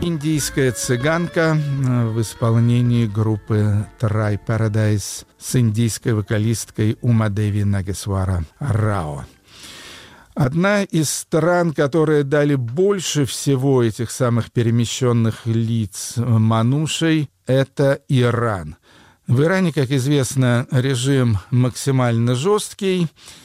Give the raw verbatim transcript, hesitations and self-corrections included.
Индийская цыганка в исполнении группы Try Paradise с индийской вокалисткой Умадеви Нагесвара Рао. Одна из стран, которые дали больше всего этих самых перемещенных лиц манушей, это Иран. В Иране, как известно, режим максимально жесткий,